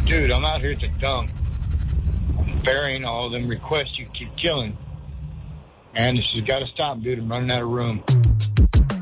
dude, I'm out here at the dump. I'm burying all them requests you keep killing. And this has got to stop, dude. I'm running out of room.